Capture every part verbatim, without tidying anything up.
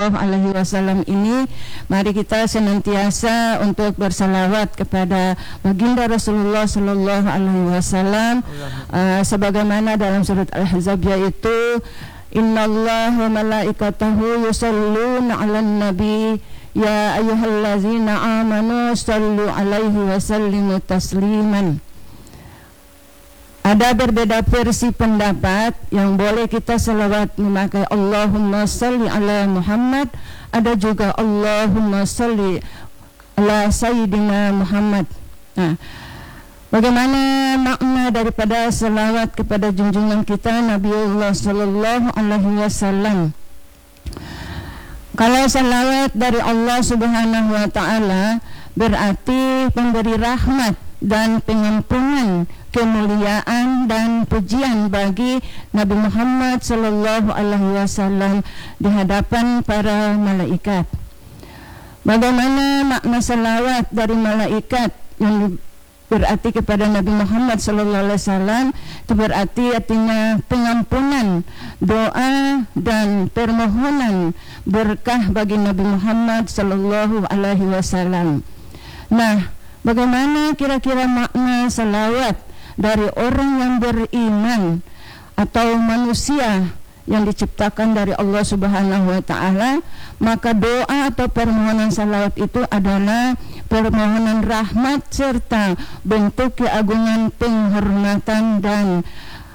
Sallallahu Alaihi Wasallam ini, mari kita senantiasa untuk bersalawat kepada baginda Rasulullah Sallallahu Alaihi Wasallam, uh, sebagaimana dalam surat Al-Ahzab yaitu Innallaha wa malaikatahu yusalluna 'alan nabi ya ayyuhallazina amanu sallu 'alaihi wa sallimu tasliman. Ada berbeda versi pendapat yang boleh kita selawat memakai Allahumma salli ala Muhammad, ada juga Allahumma salli ala Sayyidina Muhammad. Nah, bagaimana makna daripada selawat kepada junjungan kita Nabiullah Sallallahu Alaihi Wasallam? Kalau selawat dari Allah Subhanahu Wa Taala berarti pemberi rahmat dan pengampunan, kemuliaan dan pujian bagi Nabi Muhammad Sallallahu Alaihi Wasallam di hadapan para malaikat. Bagaimana makna salawat dari malaikat yang berarti kepada Nabi Muhammad Sallallahu Alaihi Wasallam? Itu berarti artinya pengampunan, doa dan permohonan berkah bagi Nabi Muhammad Sallallahu Alaihi Wasallam. Nah, bagaimana kira-kira makna salawat dari orang yang beriman atau manusia yang diciptakan dari Allah Subhanahu Wa Taala? Maka doa atau permohonan salawat itu adalah permohonan rahmat serta bentuk keagungan, penghormatan dan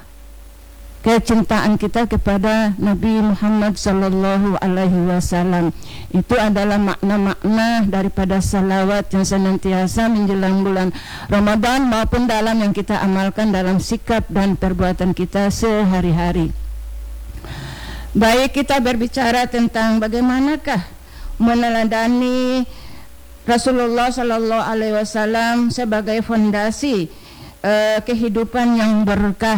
kecintaan kita kepada Nabi Muhammad Sallallahu Alaihi Wasallam. Itu adalah makna-makna daripada salawat yang senantiasa menjelang bulan Ramadan maupun dalam yang kita amalkan dalam sikap dan perbuatan kita sehari-hari. Baik, kita berbicara tentang bagaimanakah meneladani Rasulullah Sallallahu Alaihi Wasallam sebagai fondasi uh, kehidupan yang berkah.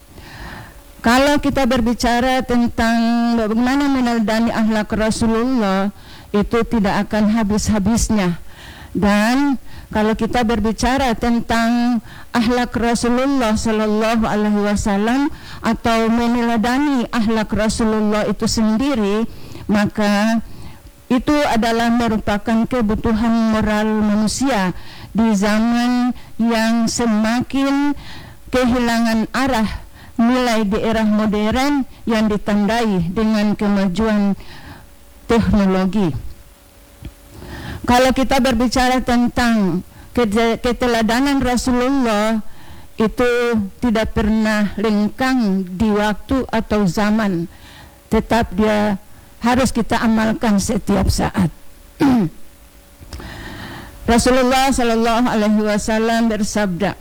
Kalau kita berbicara tentang bagaimana meneladani akhlak Rasulullah, itu tidak akan habis-habisnya. Dan kalau kita berbicara tentang akhlak Rasulullah Sallallahu Alaihi Wasallam atau meneladani akhlak Rasulullah itu sendiri, maka itu adalah merupakan kebutuhan moral manusia di zaman yang semakin kehilangan arah, nilai di era modern yang ditandai dengan kemajuan teknologi. Kalau kita berbicara tentang keteladanan Rasulullah, itu tidak pernah lengkang di waktu atau zaman, tetap dia harus kita amalkan setiap saat. Rasulullah Sallallahu Alaihi Wasallam bersabda,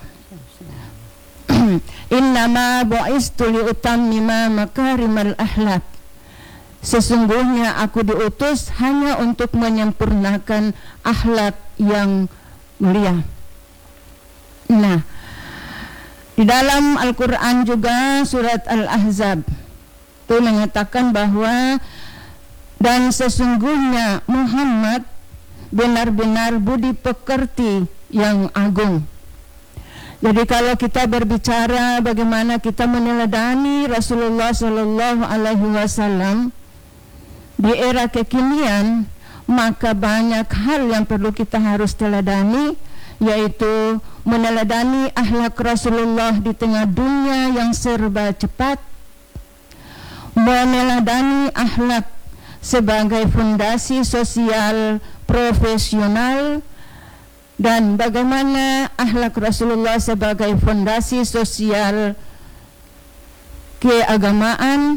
Innama bu'istu liutammima makarimal akhlak. Sesungguhnya aku diutus hanya untuk menyempurnakan akhlak yang mulia. Nah, di dalam Al-Quran juga surat Al-Ahzab itu mengatakan bahwa dan sesungguhnya Muhammad benar-benar budi pekerti yang agung. Jadi kalau kita berbicara bagaimana kita meneladani Rasulullah Sallallahu Alaihi Wasallam di era kekinian, maka banyak hal yang perlu kita harus teladani, yaitu meneladani akhlak Rasulullah di tengah dunia yang serba cepat, meneladani akhlak sebagai fondasi sosial profesional, dan bagaimana akhlak Rasulullah sebagai fondasi sosial keagamaan.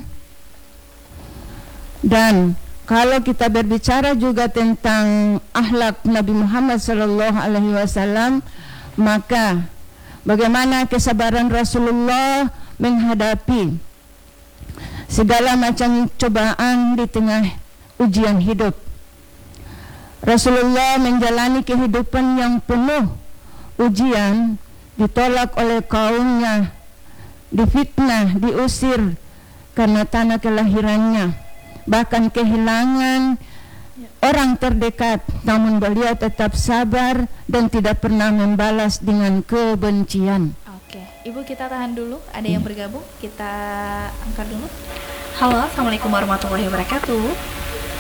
Dan kalau kita berbicara juga tentang akhlak Nabi Muhammad Sallallahu Alaihi Wasallam, maka bagaimana kesabaran Rasulullah menghadapi segala macam cobaan di tengah ujian hidup. Rasulullah menjalani kehidupan yang penuh ujian, ditolak oleh kaumnya, difitnah, diusir karena tanah kelahirannya, bahkan kehilangan orang terdekat, namun beliau tetap sabar dan tidak pernah membalas dengan kebencian. Oke, Ibu kita tahan dulu, ada yang bergabung, kita angkat dulu. Halo, Assalamualaikum warahmatullahi wabarakatuh.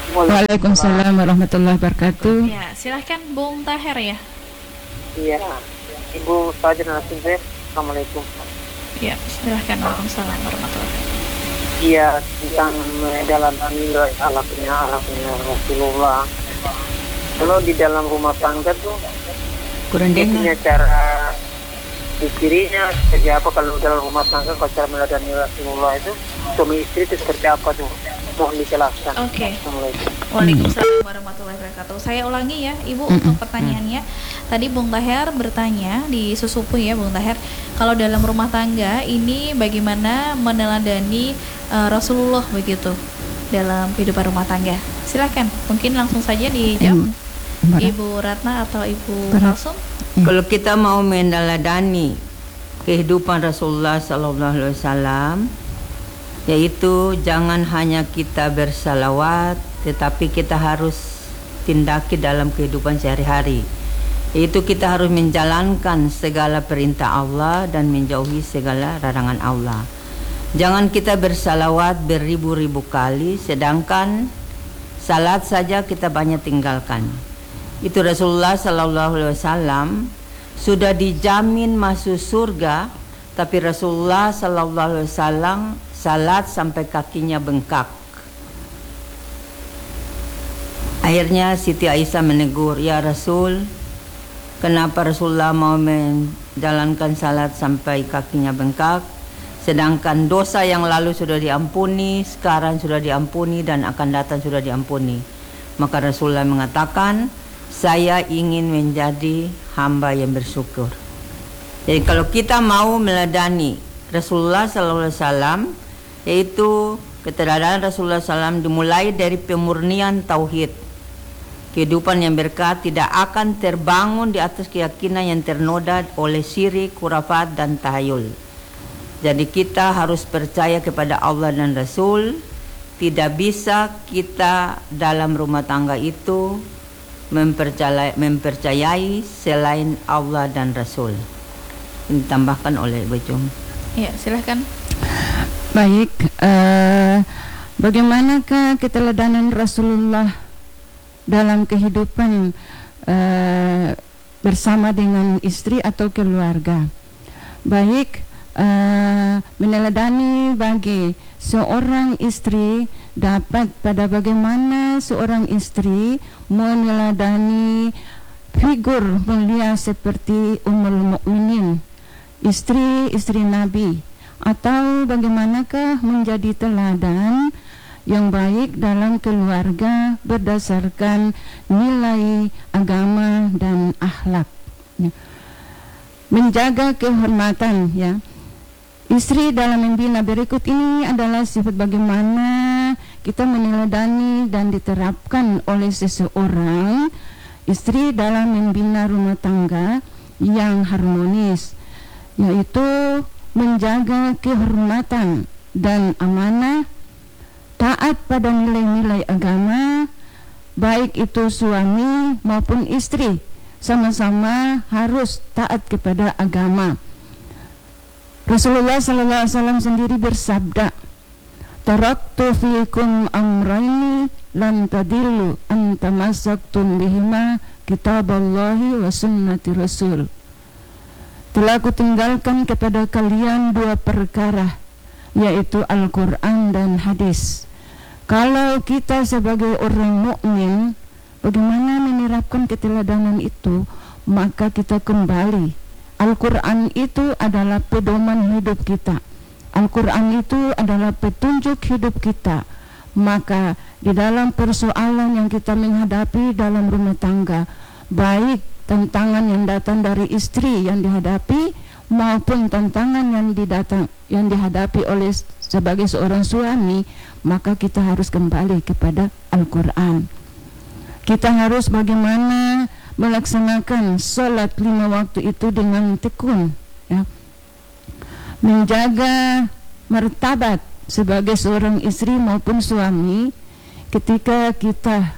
Waalaikumsalam warahmatullahi wabarakatuh. Ya, silahkan Bung Taher ya. Iya, Ibu Ustazah Nasir. Assalamualaikum. Ya, silahkan. Waalaikumsalam warahmatullahi wabarakatuh. Iya, tentang menjalankan alaknya alaknya Rasulullah. Kalau di dalam rumah tangga tuh kurang dia dengar. punya cara dirinya seperti apa kalau dalam rumah tangga, kalau cara meladani Rasulullah itu suami istri itu seperti apa tuh? Mohon dijelaskan. Oke. Assalamualaikum. Waalaikumsalam warahmatullahi wabarakatuh. Saya ulangi ya, Ibu, untuk pertanyaannya. Tadi Bung Taher bertanya di Susupu ya, Bung Taher. Kalau dalam rumah tangga ini bagaimana meneladani uh, Rasulullah begitu dalam kehidupan rumah tangga? Silakan, mungkin langsung saja dijawab. Mbak. Ibu Ratna atau Ibu Berat. Kalsum? Kalau kita mau meneladani kehidupan Rasulullah sallallahu alaihi wasallam, yaitu jangan hanya kita bersalawat, tetapi kita harus tindaki dalam kehidupan sehari-hari. Yaitu kita harus menjalankan segala perintah Allah dan menjauhi segala larangan Allah. Jangan kita bersalawat beribu-ribu kali, sedangkan salat saja kita banyak tinggalkan. Itu Rasulullah sallallahu alaihi wasallam sudah dijamin masuk surga, tapi Rasulullah sallallahu alaihi wasallam salat sampai kakinya bengkak. Akhirnya Siti Aisyah menegur, "Ya Rasul, kenapa Rasulullah mau menjalankan salat sampai kakinya bengkak, sedangkan dosa yang lalu sudah diampuni, sekarang sudah diampuni, dan akan datang sudah diampuni?" Maka Rasulullah mengatakan, "Saya ingin menjadi hamba yang bersyukur." Jadi kalau kita mau meladani Rasulullah sallallahu alaihi wasallam, yaitu keteladanan Rasulullah sallallahu alaihi wasallam dimulai dari pemurnian tauhid. Kehidupan yang berkah tidak akan terbangun di atas keyakinan yang ternoda oleh syirik, khurafat, dan tahayul. Jadi kita harus percaya kepada Allah dan Rasul. Tidak bisa kita dalam rumah tangga itu mempercayai, mempercayai selain Allah dan Rasul. Ini ditambahkan oleh Ibu Cum. Ya, silahkan. Baik, uh, bagaimanakah keteladanan Rasulullah dalam kehidupan uh, bersama dengan istri atau keluarga? Baik, uh, meneladani bagi seorang istri dapat pada bagaimana seorang istri meneladani figur mulia seperti Ummul Mukminin, istri-istri Nabi, atau bagaimanakah menjadi teladan yang baik dalam keluarga berdasarkan nilai agama dan akhlak. Ya. Menjaga kehormatan, ya. Istri dalam membina berikut ini adalah sifat bagaimana kita meneladani dan diterapkan oleh seseorang istri dalam membina rumah tangga yang harmonis, yaitu menjaga kehormatan dan amanah, taat pada nilai-nilai agama, baik itu suami maupun istri, sama-sama harus taat kepada agama. Rasulullah sallallahu alaihi wasallam sendiri bersabda, "Taraktu fiikum amrayni lan tadillu an tamassaktum bihima kitaballahi wa sunnati rasul." Telah kutinggalkan kepada kalian dua perkara, yaitu Al-Quran dan hadis. Kalau kita sebagai orang mukmin, bagaimana menerapkan keteladanan itu? Maka kita kembali. Al-Quran itu adalah pedoman hidup kita. Al-Quran itu adalah petunjuk hidup kita. Maka di dalam persoalan yang kita menghadapi dalam rumah tangga, baik tantangan yang datang dari istri yang dihadapi maupun tantangan yang didatang yang dihadapi oleh sebagai seorang suami, maka kita harus kembali kepada Al-Quran. Kita harus bagaimana melaksanakan sholat lima waktu itu dengan tekun, ya. Menjaga martabat sebagai seorang istri maupun suami ketika kita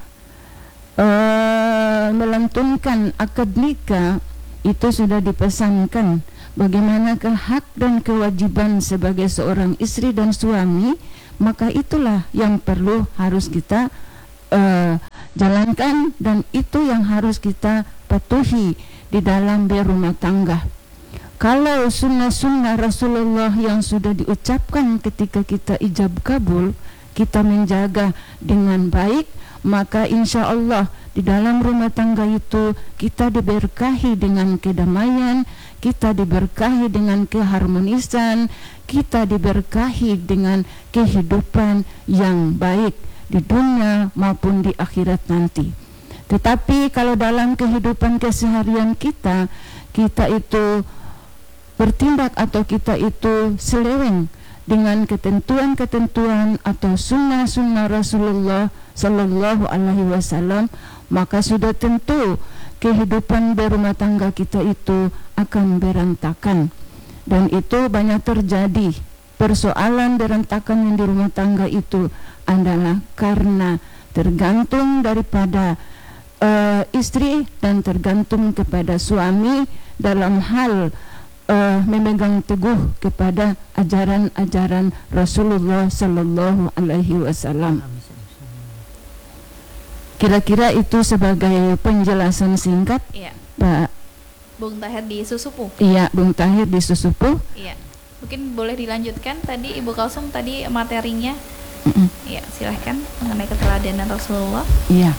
uh, melantunkan akad nikah, itu sudah dipesankan bagaimanakah hak dan kewajiban sebagai seorang istri dan suami, maka itulah yang perlu harus kita uh, jalankan, dan itu yang harus kita patuhi di dalam berumah tangga. Kalau sunnah-sunnah Rasulullah yang sudah diucapkan ketika kita ijab kabul, kita menjaga dengan baik, maka insya Allah di dalam rumah tangga itu kita diberkahi dengan kedamaian, kita diberkahi dengan keharmonisan, kita diberkahi dengan kehidupan yang baik di dunia maupun di akhirat nanti. Tetapi kalau dalam kehidupan keseharian kita, kita itu bertindak atau kita itu seleweng dengan ketentuan-ketentuan atau sunnah-sunnah Rasulullah Sallallahu Alaihi Wasallam, maka sudah tentu kehidupan berumah tangga kita itu akan berantakan. Dan itu banyak terjadi. Persoalan berantakan yang di rumah tangga itu adalah karena tergantung daripada uh, istri dan tergantung kepada suami dalam hal Uh, memegang teguh kepada ajaran-ajaran Rasulullah Sallallahu Alaihi Wasallam. Kira-kira itu sebagai penjelasan singkat, iya. Pak Bung Tahir di Susupu. Iya, Bung Tahir di Susupu. Iya. Mungkin boleh dilanjutkan tadi Ibu Kalsum tadi materinya. Mm-mm. Iya, silahkan mengenai keteladanan Rasulullah. Iya.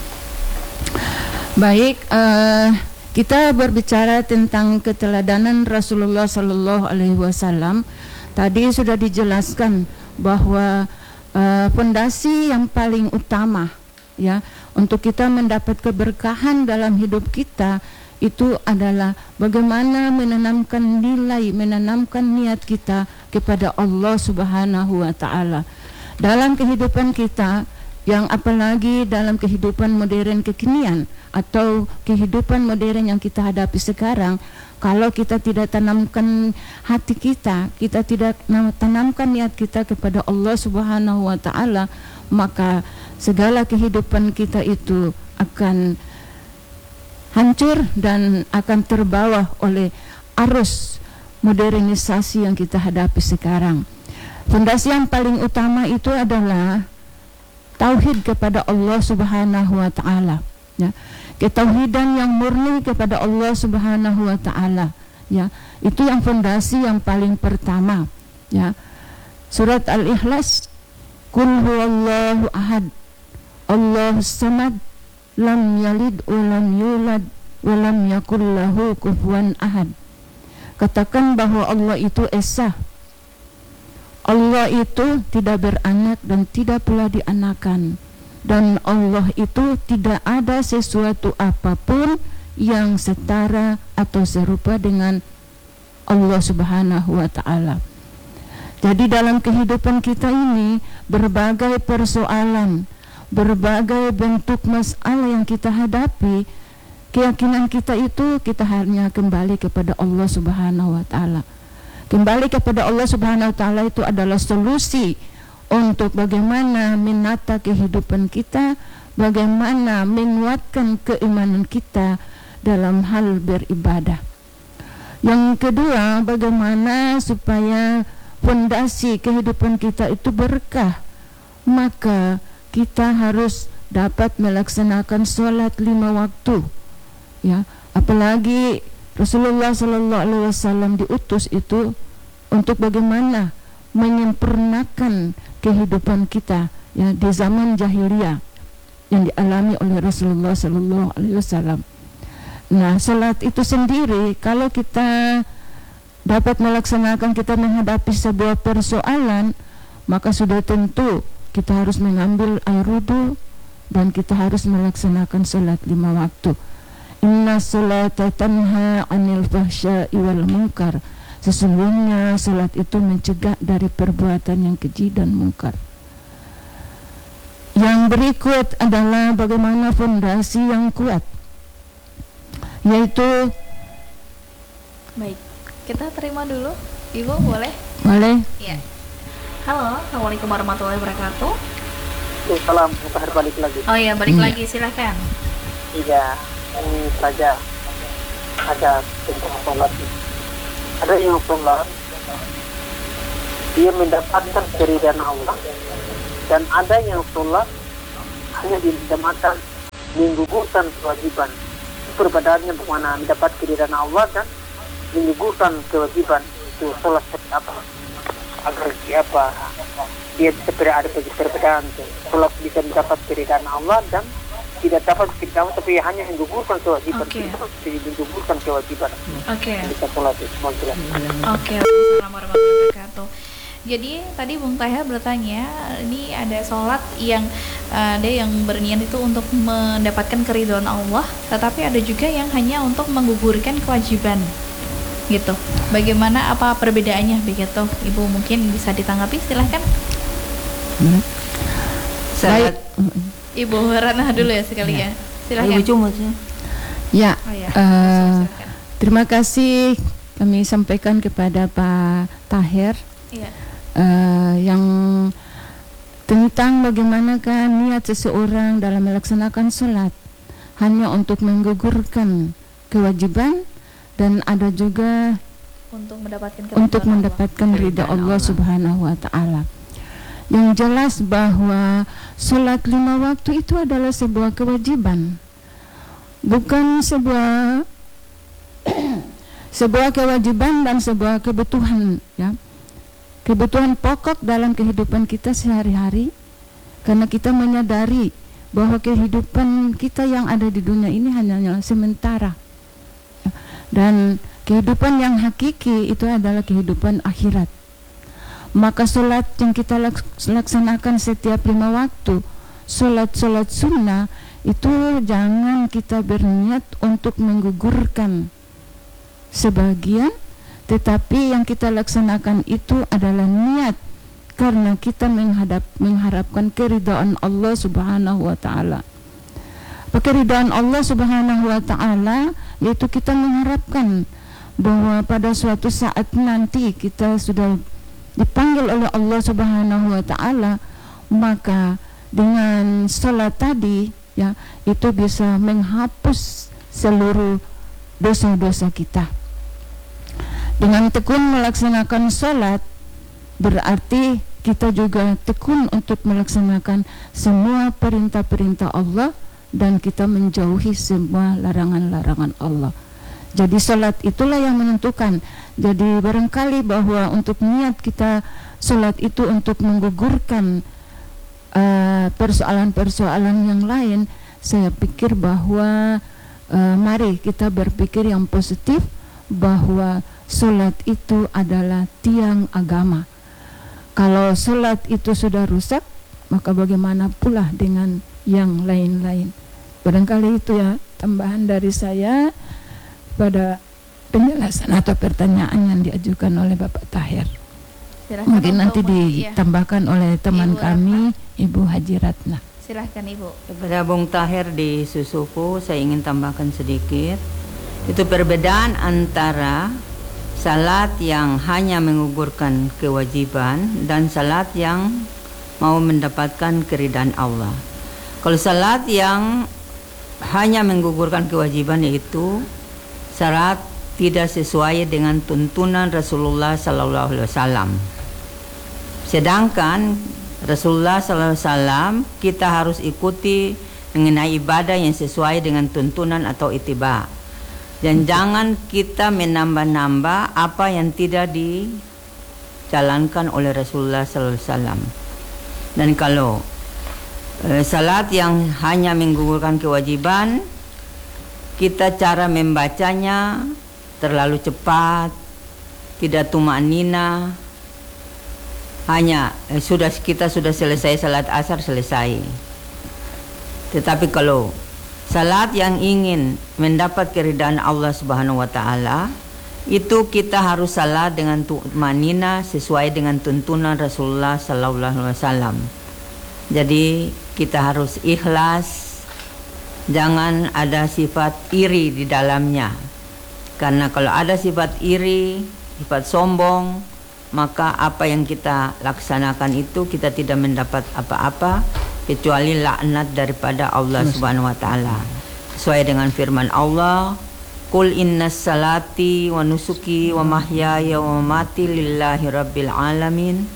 Baik. Uh, Kita berbicara tentang keteladanan Rasulullah Sallallahu Alaihi Wasallam. Tadi sudah dijelaskan bahwa uh, fondasi yang paling utama, ya, untuk kita mendapat keberkahan dalam hidup kita itu adalah bagaimana menanamkan nilai, menanamkan niat kita kepada Allah Subhanahu Wa Taala dalam kehidupan kita, yang apalagi dalam kehidupan modern kekinian atau kehidupan modern yang kita hadapi sekarang. Kalau kita tidak tanamkan hati kita, kita tidak tanamkan niat kita kepada Allah Subhanahu Wa Taala, maka segala kehidupan kita itu akan hancur dan akan terbawa oleh arus modernisasi yang kita hadapi sekarang. Fondasi yang paling utama itu adalah tauhid kepada Allah Subhanahu Wa Taala, ya. Ketauhidan yang murni kepada Allah Subhanahu Wa Taala, ya. Itu yang fondasi yang paling pertama, ya. Surat Al-Ikhlas, Qul huwallahu ahad, Allahus samad, lam yalid wa lam yulad wa lam yakul lahu kufuwan ahad. Katakan bahwa Allah itu esa. Allah itu tidak beranak dan tidak pula dianakan, dan Allah itu tidak ada sesuatu apapun yang setara atau serupa dengan Allah Subhanahu Wa Taala. Jadi dalam kehidupan kita ini berbagai persoalan, berbagai bentuk masalah yang kita hadapi, keyakinan kita itu kita hanya kembali kepada Allah Subhanahu Wa Taala. Kembali kepada Allah Subhanahu Wa Taala itu adalah solusi untuk bagaimana menata kehidupan kita, bagaimana menguatkan keimanan kita dalam hal beribadah. Yang kedua, bagaimana supaya fondasi kehidupan kita itu berkah, maka kita harus dapat melaksanakan sholat lima waktu, ya. Apalagi Rasulullah Sallallahu Alaihi Wasallam diutus itu untuk bagaimana menyempurnakan kehidupan kita, ya, di zaman jahiliyah yang dialami oleh Rasulullah Sallallahu Alaihi Wasallam. Nah, salat itu sendiri kalau kita dapat melaksanakan, kita menghadapi sebuah persoalan, maka sudah tentu kita harus mengambil air wudu dan kita harus melaksanakan salat lima waktu. Inna salata tanha 'anil fahsya'i wal munkar. Sesungguhnya salat itu mencegah dari perbuatan yang keji dan mungkar. Yang berikut adalah bagaimana fondasi yang kuat, yaitu, baik, kita terima dulu, Ibu, boleh? boleh. Iya. Halo, Assalamualaikum warahmatullahi wabarakatuh. Salam, Mutahir balik lagi. Oh iya, balik Hmm. lagi, silakan. Iya, ini saja ada tentang sholat. Ada yang sholat, dia mendapatkan keridhaan Allah, dan ada yang sholat hanya dinamakan menggugurkan kewajiban. Perbedaannya bagaimana mendapat keridhaan Allah dan menggugurkan kewajiban itu sholat seperti apa agar apa dia seperti ada perbedaan itu. Sholat bisa mendapat keridhaan Allah dan tidak dapat keridhaan tapi hanya menggugurkan kewajiban. Oke. Okay. Menggugurkan kewajiban. Oke. Okay. Bisa sholat itu semua jelas. Oke. Assalamualaikum warahmatullahi wabarakatuh. Jadi tadi Bung Tahir bertanya, ini ada sholat yang uh, ada yang berniat itu untuk mendapatkan keridhaan Allah, tetapi ada juga yang hanya untuk menggugurkan kewajiban, gitu. Bagaimana apa perbedaannya begitu, Ibu? Mungkin bisa ditanggapi, silahkan. Hmm. Salat. Ibu Rana dulu ya sekali ya, silahkan. Ibu Cumut ya. Ya, Oh, ya. uh, Silakan. terima kasih kami sampaikan kepada Pak Tahir. Iya. Uh, yang tentang bagaimanakah niat seseorang dalam melaksanakan sholat hanya untuk menggugurkan kewajiban dan ada juga Untuk mendapatkan untuk keridhaan mendapatkan ridha Keridhaan Allah Allah. Subhanahu wa taala. Yang jelas bahwa sholat lima waktu itu adalah sebuah kewajiban, bukan sebuah sebuah kewajiban dan sebuah kebutuhan, ya. Kebutuhan pokok dalam kehidupan kita sehari-hari, karena kita menyadari bahwa kehidupan kita yang ada di dunia ini hanyalah sementara, dan kehidupan yang hakiki itu adalah kehidupan akhirat. Maka sholat yang kita laksanakan setiap lima waktu, sholat-sholat sunnah, itu jangan kita berniat untuk menggugurkan sebagian, tetapi yang kita laksanakan itu adalah niat karena kita menghadap, mengharapkan keridhaan Allah Subhanahu wa taala. Keridhaan Allah Subhanahu wa taala yaitu kita mengharapkan bahwa pada suatu saat nanti kita sudah dipanggil oleh Allah Subhanahu wa taala, maka dengan salat tadi, ya, itu bisa menghapus seluruh dosa-dosa kita. Dengan tekun melaksanakan sholat, berarti kita juga tekun untuk melaksanakan semua perintah-perintah Allah dan kita menjauhi semua larangan-larangan Allah. Jadi sholat itulah yang menentukan. Jadi barangkali bahwa untuk niat kita sholat itu untuk menggugurkan uh, persoalan-persoalan yang lain, saya pikir bahwa uh, mari kita berpikir yang positif bahwa sholat itu adalah tiang agama. Kalau sholat itu sudah rusak, maka bagaimana pula dengan yang lain-lain. Barangkali itu ya tambahan dari saya pada penjelasan atau pertanyaan yang diajukan oleh Bapak Tahir. Silahkan Mungkin untuk nanti Bu- iya. ditambahkan oleh teman Ibu kami, Ibu Haji Ratna. Silahkan Ibu. Kepada Bung Tahir di Susupu, saya ingin tambahkan sedikit. Itu perbedaan antara salat yang hanya menggugurkan kewajiban dan salat yang mau mendapatkan keridhaan Allah. Kalau salat yang hanya menggugurkan kewajiban, yaitu syarat tidak sesuai dengan tuntunan Rasulullah sallallahu alaihi wasallam. Sedangkan Rasulullah sallallahu alaihi wasallam kita harus ikuti mengenai ibadah yang sesuai dengan tuntunan atau ittiba. Dan jangan kita menambah-nambah apa yang tidak dijalankan oleh Rasulullah sallallahu alaihi wasallam. Dan kalau eh, salat yang hanya menggugurkan kewajiban, kita cara membacanya terlalu cepat, tidak tumanina, hanya eh, sudah kita sudah selesai salat asar selesai. Tetapi kalau salat yang ingin mendapat keridhaan Allah Subhanahu wa taala, itu kita harus salat dengan tumanina sesuai dengan tuntunan Rasulullah sallallahu alaihi wasallam. Jadi kita harus ikhlas, jangan ada sifat iri di dalamnya. Karena kalau ada sifat iri, sifat sombong, maka apa yang kita laksanakan itu kita tidak mendapat apa-apa kecuali laknat daripada Allah Subhanahu wa taala. Sesuai dengan firman Allah, "Qul innas salati wa nusuki wa mahyaya wa mamati lillahi rabbil alamin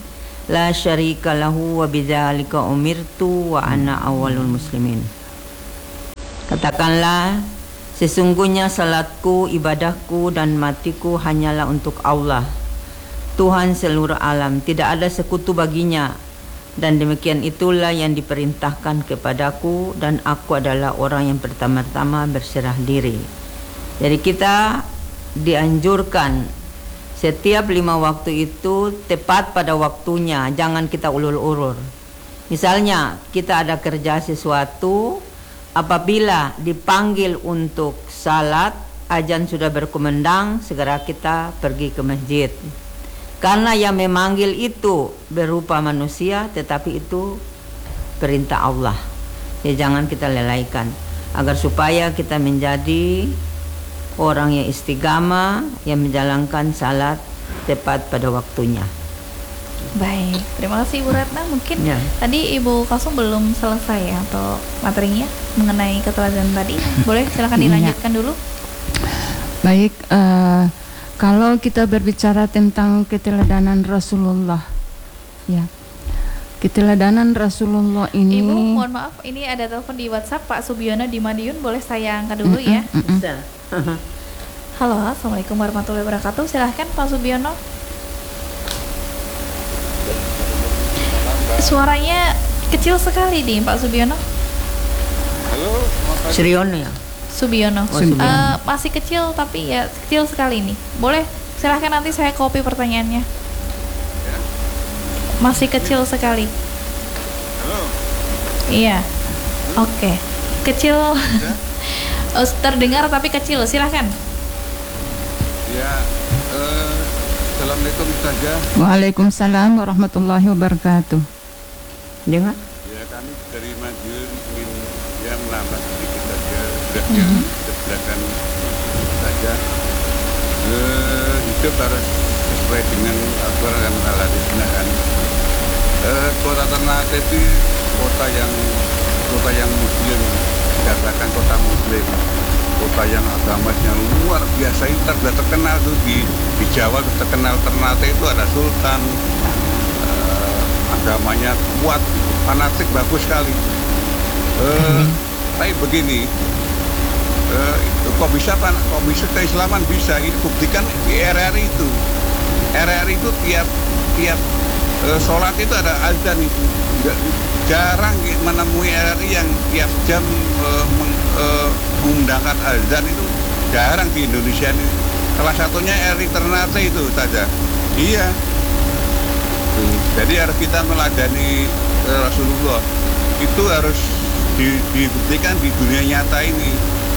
la syarika lahu wa bidzalika umirtu wa ana awwalul muslimin. Katakanlah, sesungguhnya salatku, ibadahku dan matiku hanyalah untuk Allah, Tuhan seluruh alam, tidak ada sekutu baginya, dan demikian itulah yang diperintahkan kepadaku, dan aku adalah orang yang pertama-tama berserah diri. Jadi kita dianjurkan setiap lima waktu itu tepat pada waktunya, jangan kita ulur-ulur. Misalnya kita ada kerja sesuatu, apabila dipanggil untuk salat, azan sudah berkumandang, segera kita pergi ke masjid. Karena yang memanggil itu berupa manusia, tetapi itu perintah Allah. Ya, jangan kita lelaikan, agar supaya kita menjadi orang yang istiqamah, yang menjalankan salat tepat pada waktunya. Baik, terima kasih Ibu Retna. Mungkin Ya. tadi Ibu Kalsum belum selesai ya atau materinya mengenai keteladanan tadi. Boleh silakan Iya. dilanjutkan dulu. Baik, eh, kalau kita berbicara tentang keteladanan Rasulullah, ya, keteladanan Rasulullah ini. Ibu, mohon maaf, ini ada telepon di WhatsApp Pak Subiono di Madiun. Boleh saya angkat dulu ya? Mm-mm. Bisa. Halo, assalamualaikum warahmatullahi wabarakatuh. Silahkan Pak Subiono. Suaranya kecil sekali nih Pak Subiono. Sriono ya. Subiono. Oh, Subiono. Eh, masih kecil tapi ya kecil sekali nih. Boleh silahkan nanti saya copy pertanyaannya. Masih kecil sekali. Halo. Iya. Oke. Kecil. Oh, terdengar tapi kecil. Silahkan. Ya, eh, assalamualaikum saja. Waalaikumsalam warahmatullahi wabarakatuh. Dengar? Ya, kami dari Madiun ingin ya menambah sedikit saja, sudah yang sebelakan saja. Eh, hidup harus sesuai dengan aturan dan al-hadis kan. Eh, kota Ternate itu kota yang kota yang muslim, dikatakan kota muslim, kota yang agamanya luar biasa, itu sudah terkenal tuh di di Jawa, terkenal Ternate itu ada sultan, eh, agamanya kuat, fanatik, bagus sekali. Eh, tapi begini, eh, kok bisa pan, kok bisa keislaman bisa? Ini buktikan di R R I itu, R R I itu tiap tiap eh, sholat itu ada azan itu. Nggak- jarang menemui R R I yang tiap jam eh, meng- eh, mengundangkan azan itu, jarang di Indonesia ini. Salah satunya R R I Ternate itu saja. Iya. Tuh, jadi harus kita meladani eh, Rasulullah. Itu harus di- dibuktikan di dunia nyata ini.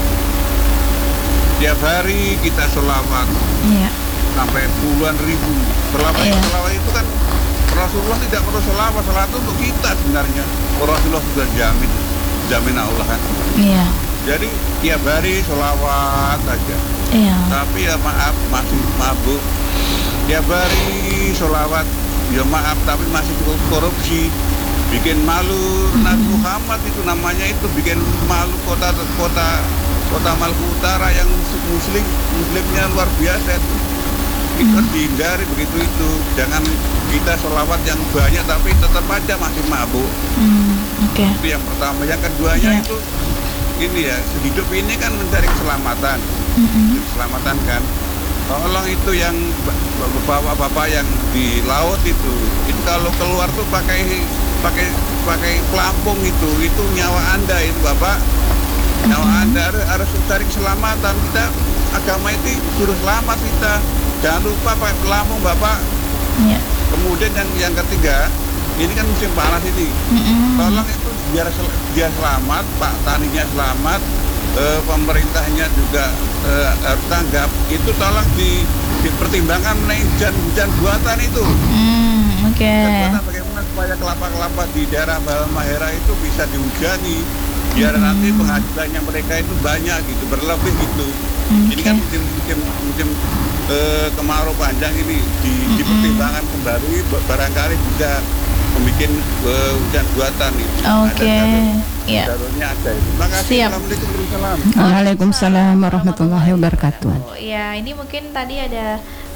Tiap hari kita sholawat Iya. sampai puluhan ribu. Sholawat, Iya. sholawat itu kan Rasulullah tidak perlu sholawat, sholawat itu untuk kita sebenarnya. Rasulullah sudah jamin, jamin Allah kan. Iya. Jadi tiap hari sholawat saja. Iya. Tapi ya maaf, masih mabuk. Tiap hari sholawat, ya maaf, tapi masih korupsi. Bikin malu Nabi Muhammad itu namanya, itu bikin malu kota kota kota Maluku Utara yang muslim muslimnya luar biasa itu. Itu harus dihindari begitu itu. Jangan kita sholawat yang banyak tapi tetap aja masih mabuk. Hmm, Oke. Itu yang pertama. Yang keduanya Iya. itu ini ya, hidup ini kan mencari keselamatan. Mm-mm. Keselamatan kan. Tolong itu yang bapak-bapak yang di laut itu, itu kalau keluar tuh pakai pakai pakai pelampung itu, itu nyawa Anda itu Bapak. Nyawa Anda harus, harus cari keselamatan. Kita agama itu suruh selamat kita. Jangan lupa pakai pelampung Bapak. Iya. Kemudian yang yang ketiga, ini kan musim panas ini. Mm-mm. Tolong itu biar sel- dia selamat, Pak Taninya selamat, eh, pemerintahnya juga eh, harus tanggap. Itu tolong di, dipertimbangkan mengenai hujan hujan buatan itu. Hmm, Oke. Hujan buatan bagaimana supaya kelapa-kelapa di daerah Halmahera itu bisa dihujani, biar nanti penghasilannya mereka itu banyak gitu, berlebih gitu. Ini kan musim musim musim eh, kemarau panjang ini di, dipertimbangkan kembali, ba- barangkali bisa membuat eh, hujan buatan itu. Oke. Iya. Jalurnya ada itu. Terima kasih. Siap. Assalamualaikum warahmatullahi wabarakatuh. Waalaikumsalam warahmatullahi wabarakatuh. Oh, ya, ini mungkin tadi ada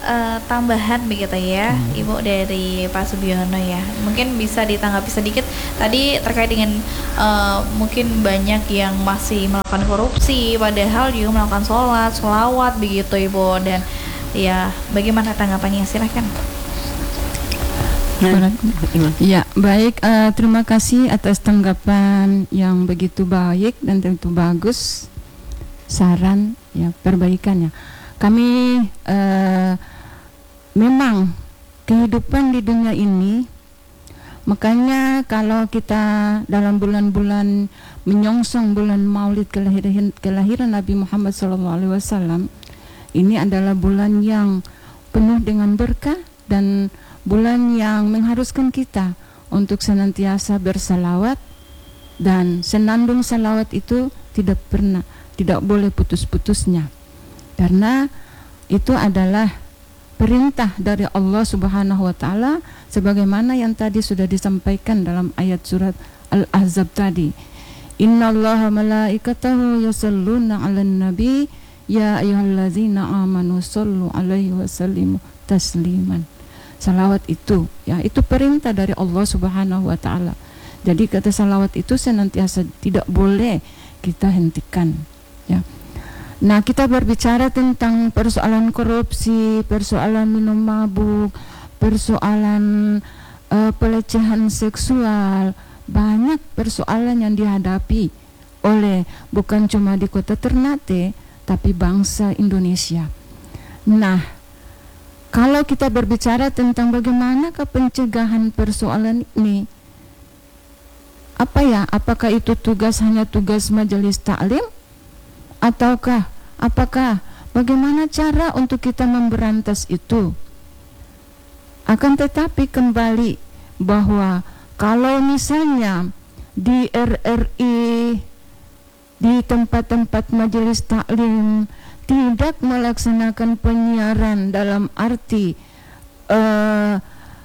uh, tambahan begitu ya, hmm. Ibu dari Pak Subiono ya. Mungkin bisa ditanggapi sedikit tadi terkait dengan uh, mungkin banyak yang masih melakukan korupsi padahal juga melakukan sholat, sholawat begitu Ibu, dan ya bagaimana tanggapannya, silahkan. Ya, baik, uh, terima kasih atas tanggapan yang begitu baik dan tentu bagus, saran ya perbaikannya. Kami uh, memang kehidupan di dunia ini, makanya kalau kita dalam bulan-bulan menyongsong bulan Maulid kelahiran, kelahiran Nabi Muhammad shallallahu alaihi wasallam, ini adalah bulan yang penuh dengan berkah dan bulan yang mengharuskan kita untuk senantiasa bersalawat, dan senandung salawat itu tidak pernah, tidak boleh putus-putusnya, karena itu adalah perintah dari Allah Subhanahu wa taala sebagaimana yang tadi sudah disampaikan dalam ayat surat Al-Ahzab tadi. Innallaha malaikatahu yusalluna 'alan nabi ya ayyuhallazina amanu shallu 'alaihi wasallimu tasliman. Salawat itu, ya, itu perintah dari Allah Subhanahu wa taala. Jadi kata salawat itu senantiasa tidak boleh kita hentikan, ya. Nah, kita berbicara tentang persoalan korupsi, persoalan minum mabuk, persoalan uh, pelecehan seksual, banyak persoalan yang dihadapi oleh bukan cuma di kota Ternate, tapi bangsa Indonesia. Nah, kalau kita berbicara tentang bagaimana pencegahan persoalan ini, apa ya? Apakah itu tugas hanya tugas majelis taklim? Ataukah apakah bagaimana cara untuk kita memberantas itu? Akan tetapi kembali bahwa kalau misalnya di R R I, di tempat-tempat majelis taklim tidak melaksanakan penyiaran dalam arti uh,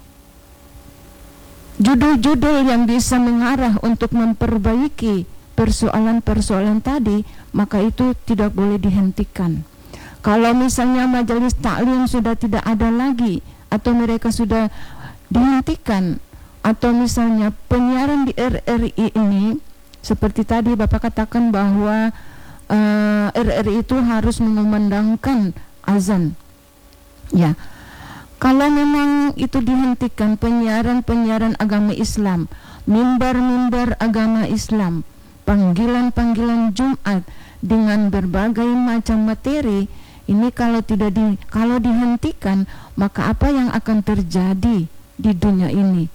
judul-judul yang bisa mengarah untuk memperbaiki persoalan-persoalan tadi, maka itu tidak boleh dihentikan. Kalau misalnya majelis taklim sudah tidak ada lagi, atau mereka sudah dihentikan, atau misalnya penyiaran di R R I ini, seperti tadi Bapak katakan bahwa Uh, R R I itu harus mengumandangkan azan, ya. Kalau memang itu dihentikan penyiaran-penyiaran agama Islam, mimbar-mimbar agama Islam, panggilan-panggilan Jumat dengan berbagai macam materi, ini kalau tidak di, kalau dihentikan, maka apa yang akan terjadi di dunia ini?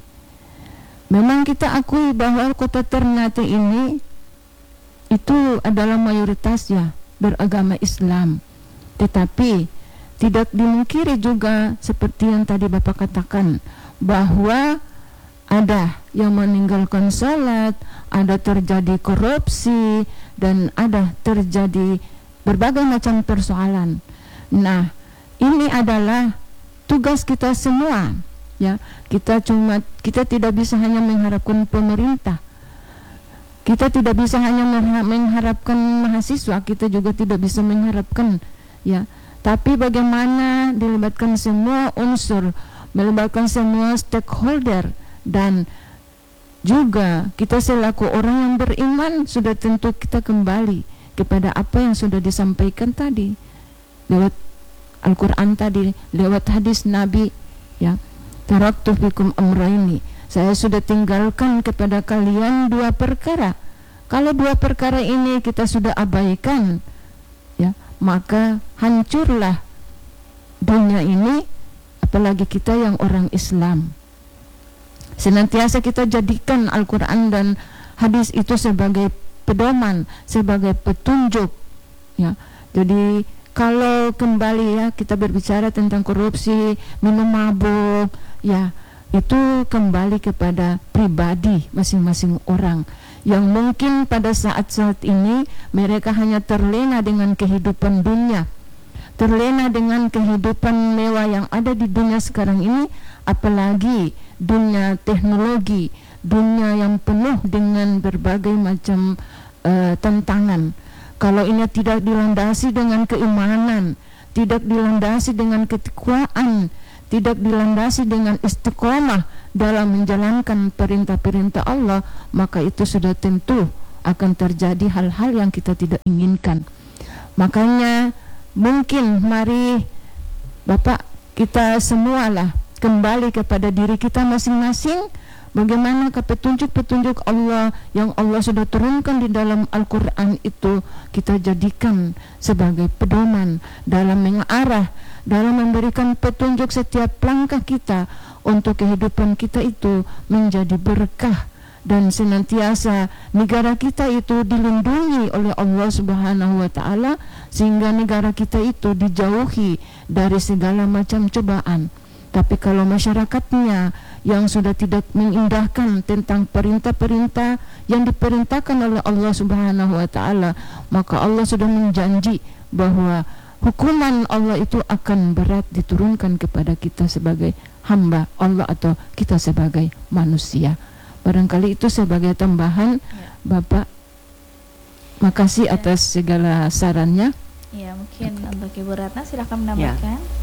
Memang kita akui bahwa kota Ternate ini itu adalah mayoritasnya beragama Islam, tetapi tidak dimungkiri juga seperti yang tadi Bapak katakan bahwa ada yang meninggalkan salat, ada terjadi korupsi, dan ada terjadi berbagai macam persoalan. Nah, ini adalah tugas kita semua, ya. Kita cuma kita tidak bisa hanya mengharapkan pemerintah. Kita tidak bisa hanya mengharapkan mahasiswa, kita juga tidak bisa mengharapkan, ya. Tapi bagaimana dilibatkan semua unsur, melibatkan semua stakeholder, dan juga kita selaku orang yang beriman sudah tentu kita kembali kepada apa yang sudah disampaikan tadi lewat Al-Quran tadi, lewat hadis Nabi, ya. Taraktu fikum amraini, saya sudah tinggalkan kepada kalian dua perkara. Kalau dua perkara ini kita sudah abaikan, ya, maka hancurlah dunia ini, apalagi kita yang orang Islam. Senantiasa kita jadikan Al-Quran dan hadis itu sebagai pedoman, sebagai petunjuk, ya. Jadi kalau kembali, ya, kita berbicara tentang korupsi, minum mabuk, ya, itu kembali kepada pribadi masing-masing orang yang mungkin pada saat-saat ini mereka hanya terlena dengan kehidupan dunia, terlena dengan kehidupan mewah yang ada di dunia sekarang ini, apalagi dunia teknologi, dunia yang penuh dengan berbagai macam uh, tantangan. Kalau ini tidak dilandasi dengan keimanan, tidak dilandasi dengan ketakwaan, tidak dilandasi dengan istiqomah dalam menjalankan perintah-perintah Allah, maka itu sudah tentu akan terjadi hal-hal yang kita tidak inginkan. Makanya mungkin mari Bapak kita semualah kembali kepada diri kita masing-masing, bagaimana ke petunjuk-petunjuk Allah yang Allah sudah turunkan di dalam Al-Quran itu kita jadikan sebagai pedoman dalam mengarah, dalam memberikan petunjuk setiap langkah kita untuk kehidupan kita itu menjadi berkah, dan senantiasa negara kita itu dilindungi oleh Allah Subhanahu wa Ta'ala, sehingga negara kita itu dijauhi dari segala macam cobaan. Tapi kalau masyarakatnya yang sudah tidak mengindahkan tentang perintah-perintah yang diperintahkan oleh Allah Subhanahu wa Ta'ala, maka Allah sudah menjanji bahwa hukuman Allah itu akan berat diturunkan kepada kita sebagai hamba Allah atau kita sebagai manusia. Barangkali itu sebagai tambahan, Bapak. Makasih atas segala sarannya. Ya, mungkin untuk Ibu Ratna silahkan menambahkan. Ya.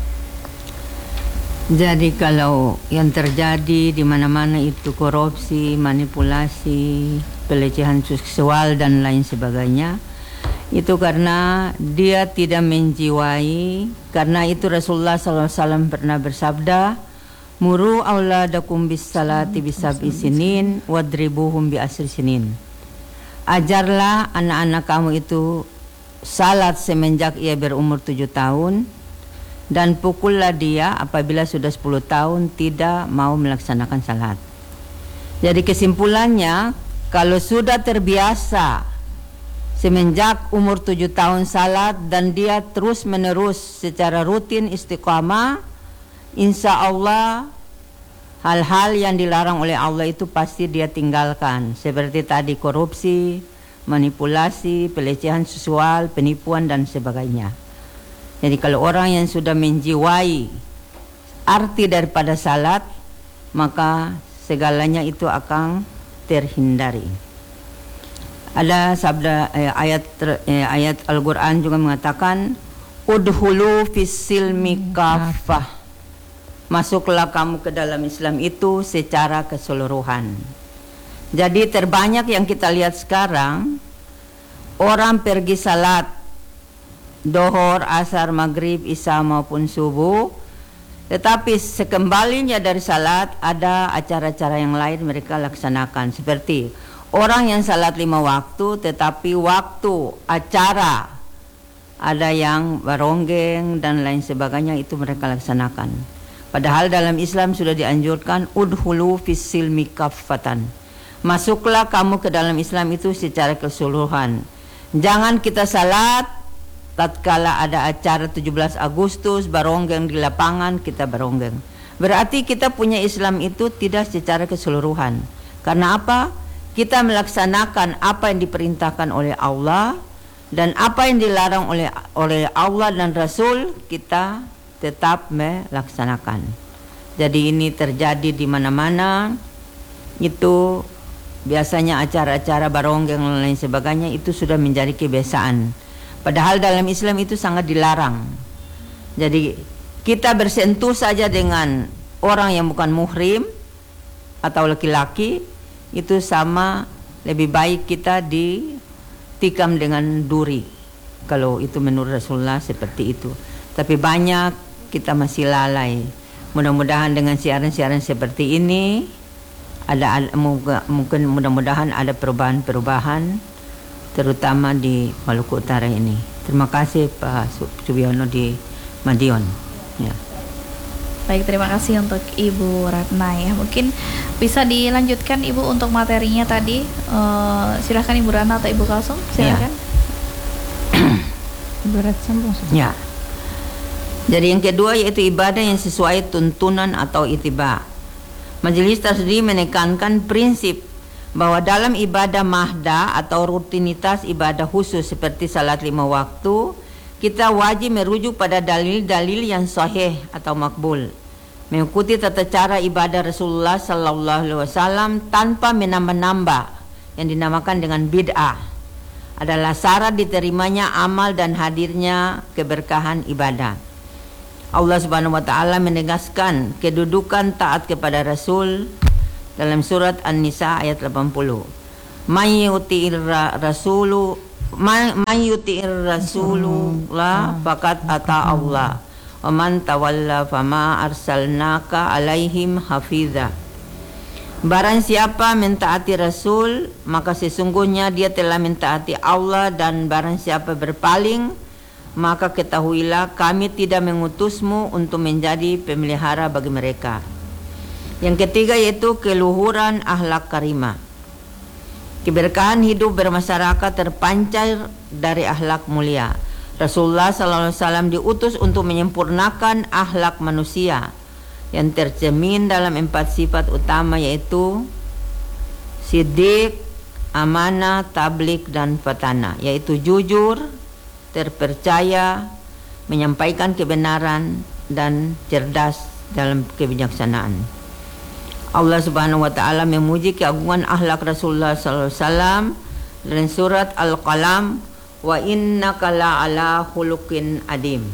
Jadi kalau yang terjadi di mana-mana itu korupsi, manipulasi, pelecehan seksual dan lain sebagainya, itu karena dia tidak menjiwai. Karena itu Rasulullah sallallahu alaihi wasallam pernah bersabda, muru auladakum bis salati bisab'i sinin wadribuhum bi asri sinin. Ajarlah anak-anak kamu itu salat semenjak ia berumur tujuh tahun, dan pukullah dia apabila sudah sepuluh tahun tidak mau melaksanakan salat. Jadi kesimpulannya, kalau sudah terbiasa semenjak umur tujuh tahun salat dan dia terus menerus secara rutin istiqamah, insya Allah hal-hal yang dilarang oleh Allah itu pasti dia tinggalkan. Seperti tadi korupsi, manipulasi, pelecehan seksual, penipuan dan sebagainya. Jadi kalau orang yang sudah menjiwai arti daripada salat, maka segalanya itu akan terhindari. Ada sabda eh, ayat eh, ayat Al-Qur'an juga mengatakan, udhulu fis silmi kafah. Masuklah kamu ke dalam Islam itu secara keseluruhan. Jadi terbanyak yang kita lihat sekarang, orang pergi salat Dohor, asar, maghrib, isya maupun subuh, tetapi sekembalinya dari salat ada acara-acara yang lain mereka laksanakan. Seperti orang yang salat lima waktu, tetapi waktu acara ada yang baronggeng dan lain sebagainya itu mereka laksanakan. Padahal dalam Islam sudah dianjurkan udhulu fis silmi kaffatan. Masuklah kamu ke dalam Islam itu secara keseluruhan. Jangan kita salat tatkala ada acara tujuh belas Agustus baronggeng di lapangan, kita baronggeng. Berarti kita punya Islam itu tidak secara keseluruhan. Karena apa? Kita melaksanakan apa yang diperintahkan oleh Allah, dan apa yang dilarang oleh oleh Allah dan Rasul kita tetap melaksanakan. Jadi ini terjadi di mana-mana. Itu biasanya acara-acara baronggeng dan lain sebagainya itu sudah menjadi kebiasaan. Padahal dalam Islam itu sangat dilarang. Jadi kita bersentuh saja dengan orang yang bukan muhrim atau laki-laki, itu sama lebih baik kita ditikam dengan duri. Kalau itu menurut Rasulullah seperti itu. Tapi banyak kita masih lalai. Mudah-mudahan dengan siaran-siaran seperti ini ada, ada mungkin mudah-mudahan ada perubahan-perubahan, terutama di Maluku Utara ini. Terima kasih Pak Subiono di Madiun. Ya. Baik, terima kasih untuk Ibu Ratna ya. Mungkin bisa dilanjutkan Ibu untuk materinya tadi. Uh, silahkan Ibu Ratna atau Ibu Kalsum, silahkan. Ya. Ibu Ratna sambung. Ya. Jadi yang kedua yaitu ibadah yang sesuai tuntunan atau ittiba. Majelis Tasdi menekankan prinsip bahwa dalam ibadah mahda atau rutinitas ibadah khusus seperti salat lima waktu, kita wajib merujuk pada dalil-dalil yang sahih atau makbul, mengikuti tata cara ibadah Rasulullah sallallahu alaihi wasallam tanpa menambah-nambah yang dinamakan dengan bid'ah. adalah syarat diterimanya amal dan hadirnya keberkahan ibadah. Allah Subhanahu wa taala menegaskan kedudukan taat kepada Rasul dalam surat An-Nisa ayat delapan puluh. May yuti'ir rasulu may yuti'ir rasulullah faqad ata Allah wa man tawalla fama arsalnaka alaihim hafiza. Barang siapa mentaati Rasul, maka sesungguhnya dia telah mentaati Allah, dan barang siapa berpaling, maka ketahuilah kami tidak mengutusmu untuk menjadi pemelihara bagi mereka. Yang ketiga yaitu keluhuran akhlak karimah. Keberkahan hidup bermasyarakat terpancar dari akhlak mulia. Rasulullah sallallahu alaihi wasallam diutus untuk menyempurnakan akhlak manusia yang tercermin dalam empat sifat utama, yaitu siddiq, amanah, tablik, dan fatana, yaitu jujur, terpercaya, menyampaikan kebenaran, dan cerdas dalam kebijaksanaan. Allah Subhanahu wa taala memuji keagungan akhlak Rasulullah sallallahu alaihi wasallam dalam surat Al-Qalam, wa innaka la'ala khuluqin adim.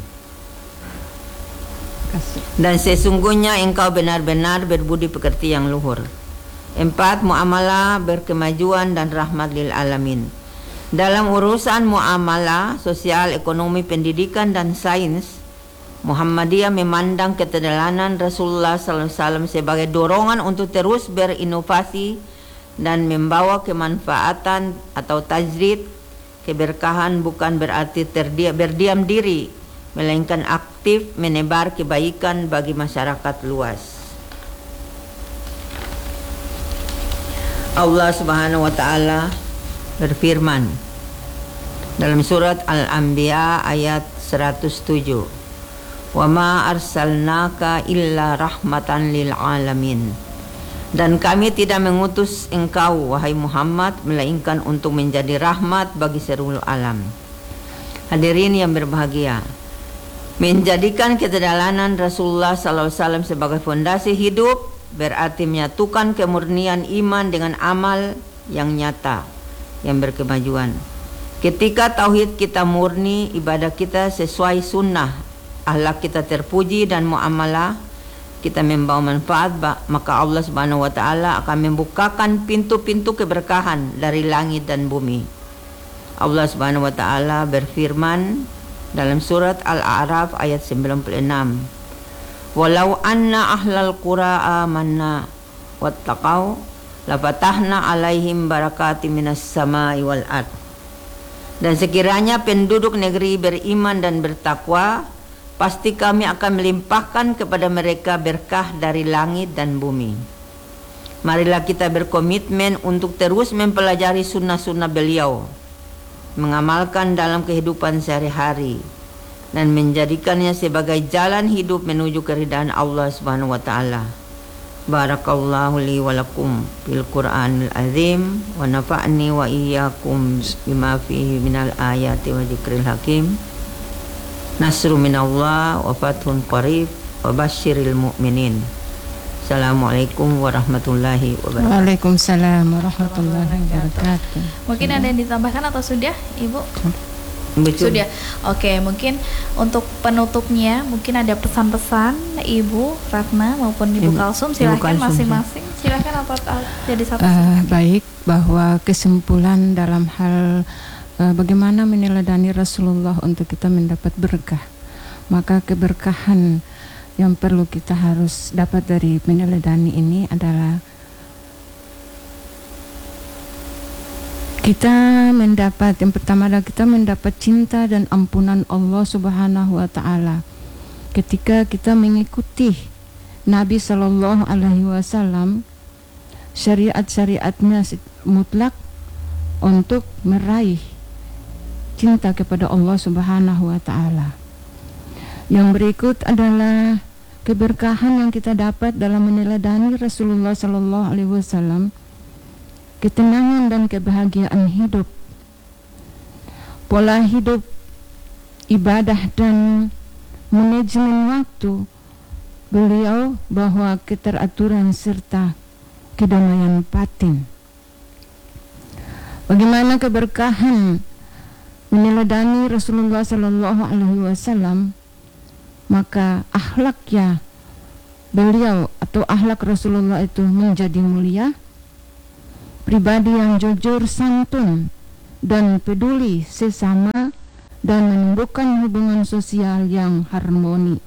Dan sesungguhnya engkau benar-benar berbudi pekerti yang luhur. Empat, muamalah berkemajuan dan rahmat lil alamin. Dalam urusan muamalah, sosial, ekonomi, pendidikan, dan sains, Muhammadiyah memandang keteladanan Rasulullah sallallahu alaihi wasallam sebagai dorongan untuk terus berinovasi dan membawa kemanfaatan atau tajrid. Keberkahan bukan berarti terdiam, berdiam diri, melainkan aktif menebar kebaikan bagi masyarakat luas. Allah Subhanahu wa taala berfirman dalam surat Al-Anbiya ayat seratus tujuh, "Wa ma arsalnaka illa rahmatan lil alamin." Dan kami tidak mengutus engkau wahai Muhammad melainkan untuk menjadi rahmat bagi seluruh alam. Hadirin yang berbahagia, menjadikan keteladanan Rasulullah sallallahu alaihi wasallam sebagai fondasi hidup berarti menyatukan kemurnian iman dengan amal yang nyata yang berkemajuan. Ketika tauhid kita murni, ibadah kita sesuai sunnah, akhlak kita terpuji, dan muamalah kita membawa manfaat, maka Allah Subhanahu wa taala akan membukakan pintu-pintu keberkahan dari langit dan bumi. Allah Subhanahu wa taala berfirman dalam surat Al-A'raf ayat sembilan puluh enam, "Walau anna ahlal qura amanna wattaqau lafatahna alaihim barakatim minas samai wal ard." Dan sekiranya penduduk negeri beriman dan bertakwa, pasti kami akan melimpahkan kepada mereka berkah dari langit dan bumi. Marilah kita berkomitmen untuk terus mempelajari sunnah-sunnah beliau, mengamalkan dalam kehidupan sehari-hari, dan menjadikannya sebagai jalan hidup menuju keridhaan Allah Subhanahu wa taala. Barakallahu li wa lakum fil Qur'anil azim wa nafa'ni wa iyyakum bima fihi minal ayati wa dzikril hakim. Nasru minallah wa fathun qarib wa basyiril mu'minin. Assalamualaikum warahmatullahi wabarakatuh. Waalaikumsalam warahmatullahi wabarakatuh. Mungkin ada yang ditambahkan atau sudah, Ibu? Betul. Sudah. Oke, mungkin untuk penutupnya mungkin ada pesan-pesan Ibu Ratna maupun Ibu Ibu- Kalsum, Ibu silahkan Kalsum, masing-masing. Silahkan apa apa jadi satu. Uh, baik, bahwa kesimpulan dalam hal uh, bagaimana meneladani Rasulullah untuk kita mendapat berkah, maka keberkahan yang perlu kita harus dapat dari meneladani ini adalah kita mendapat, yang pertama adalah kita mendapat cinta dan ampunan Allah Subhanahu wa taala ketika kita mengikuti Nabi sallallahu alaihi wasallam, syariat-syariatnya mutlak untuk meraih cinta kepada Allah Subhanahu wa taala. Yang berikut adalah keberkahan yang kita dapat dalam meneladani Rasulullah sallallahu alaihi wasallam, ketenangan dan kebahagiaan hidup, pola hidup, ibadah dan manajemen waktu beliau, bahwa keteraturan serta kedamaian batin. Bagaimana keberkahan meneladani Rasulullah Sallallahu Alaihi Wasallam, maka akhlaknya beliau atau akhlak Rasulullah itu menjadi mulia. Pribadi yang jujur, santun, dan peduli sesama, dan menumbuhkan hubungan sosial yang harmoni.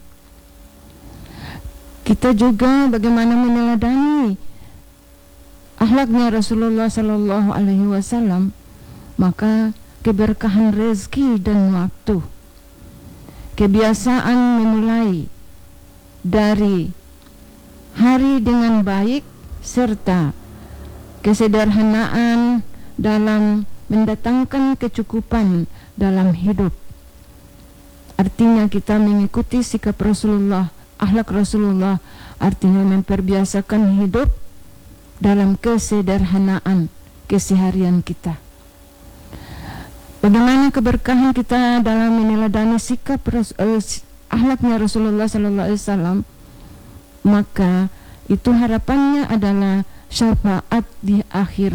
Kita juga bagaimana meneladani akhlaknya Rasulullah Sallallahu Alaihi Wasallam, maka keberkahan rezeki dan waktu, kebiasaan memulai dari hari dengan baik, serta kesederhanaan dalam mendatangkan kecukupan dalam hidup. Artinya kita mengikuti sikap Rasulullah, akhlak Rasulullah, artinya memperbiasakan hidup dalam kesederhanaan keseharian kita. Bagaimana keberkahan kita dalam meneladani sikap uh, akhlaknya Rasulullah Sallallahu Alaihi Wasallam, maka itu harapannya adalah syafaat di akhir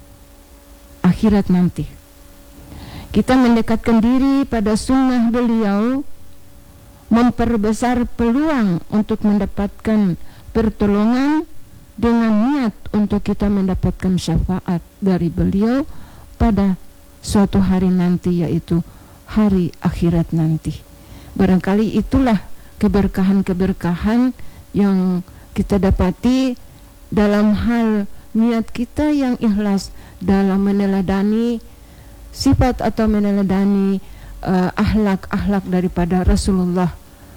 akhirat nanti. Kita mendekatkan diri pada sunnah beliau, memperbesar peluang untuk mendapatkan pertolongan dengan niat untuk kita mendapatkan syafaat dari beliau pada suatu hari nanti, yaitu hari akhirat nanti. Barangkali itulah keberkahan-keberkahan yang kita dapati dalam hal niat kita yang ikhlas dalam meneladani sifat atau meneladani uh, akhlak-akhlak daripada Rasulullah.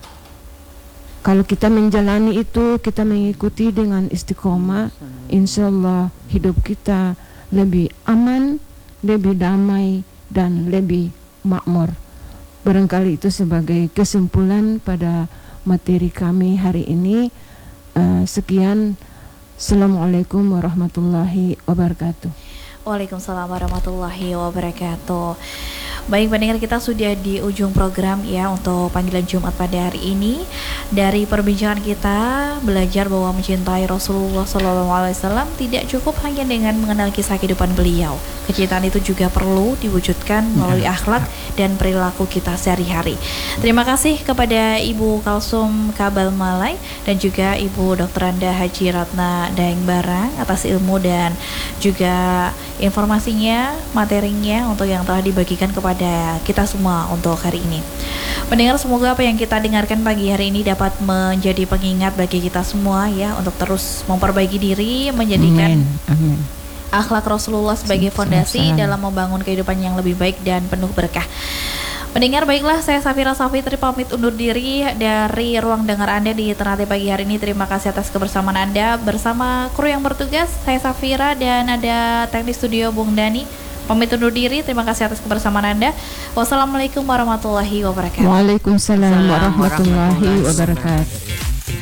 Kalau kita menjalani itu, kita mengikuti dengan istiqomah, insya Allah hidup kita lebih aman, lebih damai, dan lebih makmur. Barangkali itu sebagai kesimpulan pada materi kami hari ini. Uh, sekian. Assalamualaikum warahmatullahi wabarakatuh. Waalaikumsalam warahmatullahi wabarakatuh. Baik pendengar, kita sudah di ujung program ya untuk panggilan Jumat pada hari ini. Dari perbincangan kita belajar bahwa mencintai Rasulullah Sallallahu Alaihi Wasallam tidak cukup hanya dengan mengenal kisah kehidupan beliau. Kecintaan itu juga perlu diwujudkan melalui akhlak dan perilaku kita sehari-hari. Terima kasih kepada Ibu Kalsum Kabal Malai dan juga Ibu Dokter Anda Haji Ratna Daeng Barang atas ilmu dan juga informasinya, materinya untuk yang telah dibagikan kepada kita semua untuk hari ini. Mendengar, semoga apa yang kita dengarkan pagi hari ini dapat menjadi pengingat bagi kita semua ya, untuk terus memperbaiki diri, menjadikan Amin. Amin. akhlak Rasulullah sebagai fondasi dalam membangun kehidupan yang lebih baik dan penuh berkah. Mendengar, baiklah, saya Safira Safitri pamit undur diri dari ruang dengar Anda di Ternate pagi hari ini. Terima kasih atas kebersamaan Anda bersama kru yang bertugas. Saya Safira dan ada teknik studio Bung Dani. Pamit undur diri, terima kasih atas kebersamaan Anda. Wassalamualaikum warahmatullahi wabarakatuh. Waalaikumsalam warahmatullahi wabarakatuh.